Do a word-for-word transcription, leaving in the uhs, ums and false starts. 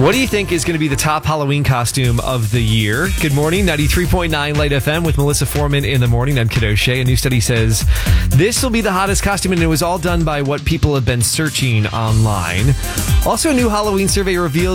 What do you think is going to be the top Halloween costume of the year? Good morning, ninety-three point nine Light F M with Melissa Foreman in the morning. I'm Kid O'Shea. A new study says this will be the hottest costume, and it was all done by what people have been searching online. Also, a new Halloween survey reveals